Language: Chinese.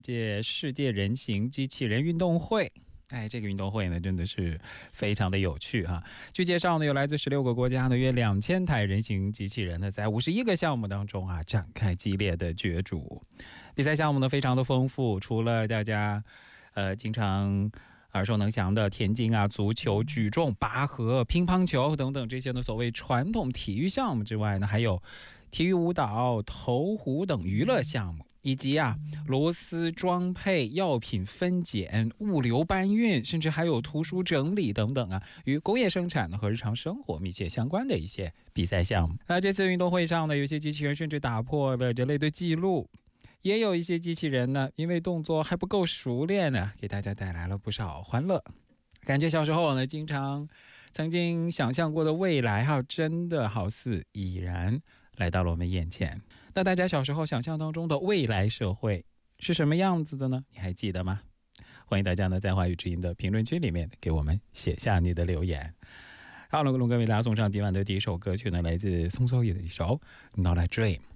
届世界人形机器人运动会。这个运动会呢，真的是非常的有趣哈。据介绍呢，有来自16个国家的约2000台人形机器人呢，在51个项目当中展开激烈的角逐。比赛项目呢非常的丰富，除了大家经常耳熟能详的田径足球、举重、拔河、乒乓球等等这些呢所谓传统体育项目之外呢，还有体育舞蹈、投壶等娱乐项目，以及螺丝装配、药品分拣、物流搬运，甚至还有图书整理等等与工业生产和日常生活密切相关的一些比赛项目。那这次运动会上呢，有些机器人甚至打破了人类的记录，也有一些机器人呢，因为动作还不够熟练呢，给大家带来了不少欢乐。感觉小时候呢，曾经想象过的未来真的好似已然来到了我们眼前。那大家小时候想象当中的未来社会是什么样子的呢？你还记得吗？欢迎大家呢在华语之音的评论区里面给我们写下你的留言。好了，龙哥为大家送上今晚的第一首歌曲呢，来自宋秋野的一首《Not a Dream》。